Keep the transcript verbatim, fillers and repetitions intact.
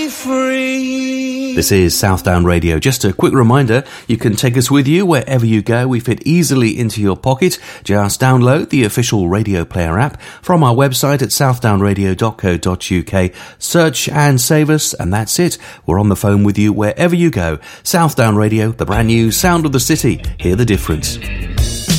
Free. This is Southdown Radio. Just a quick reminder, you can take us with you wherever you go. We fit easily into your pocket. Just download the official Radio Player app from our website at southdown radio dot co dot uk. Search and save us, and that's it. We're on the phone with you wherever you go. Southdown Radio, the brand new sound of the city. Hear the difference.